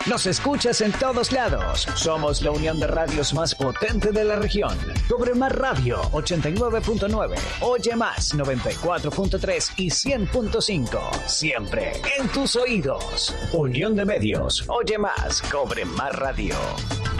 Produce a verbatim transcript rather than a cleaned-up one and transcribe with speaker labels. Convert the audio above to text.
Speaker 1: Nos escuchas en todos lados. Somos la unión de radios más potente de la región. Cobre Más Radio ochenta y nueve punto nueve, Oye Más noventa y cuatro punto tres y cien punto cinco. Siempre en tus oídos. Unión de Medios. Oye Más, Cobre Más Radio.